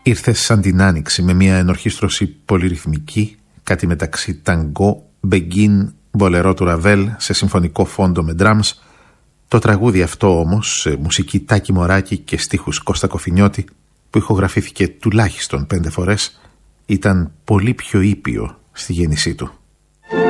Ήρθε σαν την άνοιξη με μια ενορχήστρωση πολυρυθμική, κάτι μεταξύ ταγκό, μπεγκίν, μπολερό του Ραβέλ σε συμφωνικό φόντο με ντράμς. Το τραγούδι αυτό όμως, σε μουσική Τάκη Μωράκη και στίχους Κώστα Κοφινιώτη, που ηχογραφήθηκε τουλάχιστον 5 φορές, ήταν πολύ πιο ήπιο στη γέννησή του.